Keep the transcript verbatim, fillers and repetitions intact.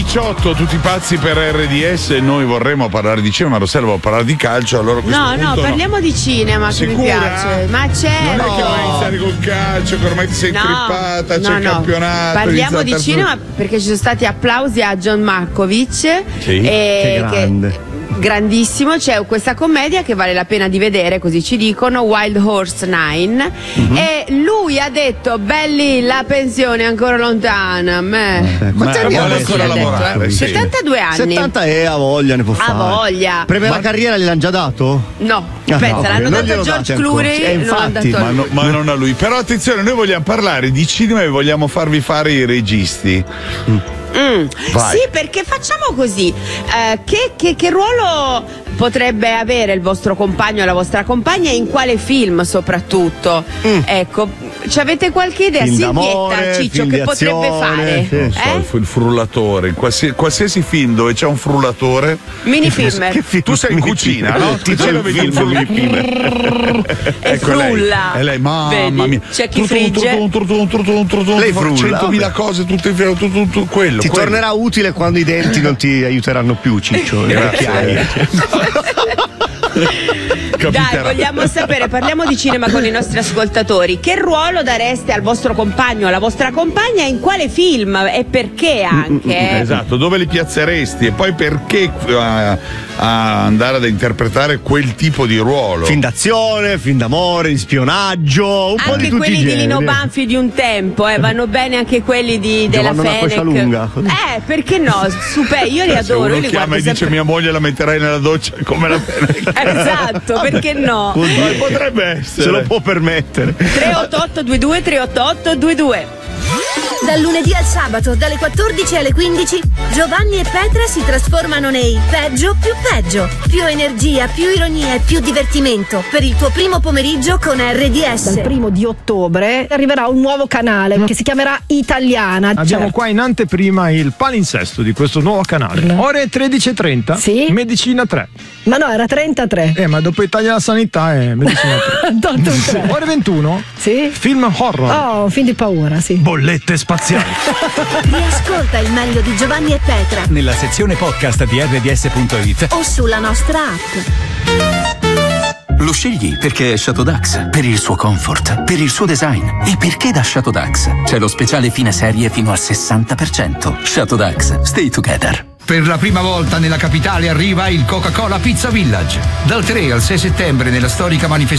diciotto, tutti pazzi per R D S. Noi vorremmo parlare di cinema, Rossella vuole parlare di calcio. Allora a questo No, punto no, parliamo no. di cinema che Sicura? mi piace. Ma certo. Non è che vuoi iniziare col calcio, che ormai ti sei No, intrippata, no, c'è il no. campionato. Parliamo di iniziato- cinema perché ci sono stati applausi a John Malkovich. Sì, e che grande. Grandissimo, c'è questa commedia che vale la pena di vedere, così ci dicono, Wild Horse Nine, Mhm. e lui ha detto belli, la pensione è ancora lontana a me. Eh, quanti Ma anni vuole ha ancora adesso? lavorare, eh. sì. settantadue anni. settanta e ha voglia, ne può Ha fare. voglia. Premio alla Ma- carriera gliel'hanno già dato? No, Ah, pensa, no, l'hanno non dato glielo a George date ancora. Clooney, Eh, non l'hanno infatti, dato a Ma, lui. no- ma non a lui. Però attenzione, noi vogliamo parlare di cinema e vogliamo farvi fare i registi. Mm. Vai. Sì, perché facciamo così. Eh, che, che- che ruolo potrebbe avere il vostro compagno o la vostra compagna e in quale film soprattutto? Ecco, ci avete qualche idea? Film Silvietta, d'amore, Ciccio, film che di potrebbe azione, fare? sì. Non so, Eh? il, fu- il frullatore. In qualsiasi, qualsiasi film dove c'è un frullatore. Minifilmer. Che film? Tu sei in cucina, no? Ti c'è il vedi il film frullatore. E frulla. E lei, mamma Vedi? mia. C'è chi Trutun, frigge. trutun, trutun, trutun, trutun, Lei fa frulla, centomila vabbè. cose, tutte in fila, tu, tu, tu, quello. Ti quello. tornerà utile quando i denti non ti aiuteranno più, Ciccio. le occhiaie. Dai, Capiterà. vogliamo sapere, parliamo di cinema con i nostri ascoltatori. Che ruolo dareste al vostro compagno o alla vostra compagna, in quale film e perché anche? Esatto, dove li piazzeresti e poi perché a, a andare ad interpretare quel tipo di ruolo? Film d'azione, film d'amore, di spionaggio, un po' di Anche tutti quelli i di generi. Lino Banfi di un tempo, eh, vanno bene anche quelli di, della Giovanna Fenech. Coscialunga. Eh, perché no? Super, io li Se adoro, uno io li chiama guardo e dice sempre. mia moglie la metterai nella doccia come la pena. Esatto, perché no? Ma potrebbe essere. Se lo può permettere. tre otto otto due due tre otto otto due due. Dal lunedì al sabato, dalle quattordici alle quindici, Giovanni e Petra si trasformano nei peggio più peggio. Più energia, più ironia e più divertimento per il tuo primo pomeriggio con R D S. Dal primo di ottobre arriverà un nuovo canale che si chiamerà Italiana. Abbiamo Cioè, qua in anteprima il palinsesto di questo nuovo canale. Ore tredici e trenta. Sì. Medicina tre. ma no, era trentatré. Eh, ma dopo Italia la sanità è Medicina tre. Tolto un tre. Ore ventuno. Sì? Film horror. Oh, un film di paura, sì. Bollette spaziali. Riascolta il meglio di Giovanni e Petra Nella sezione podcast di R D S punto it. o sulla nostra app. Lo scegli perché è Chateau Dax, per il suo comfort, per il suo design e perché da Chateau Dax c'è lo speciale fine serie fino al sessanta per cento. Chateau Dax, stay together. Per la prima volta nella capitale arriva il Coca-Cola Pizza Village. Dal tre al sei settembre nella storica manifestazione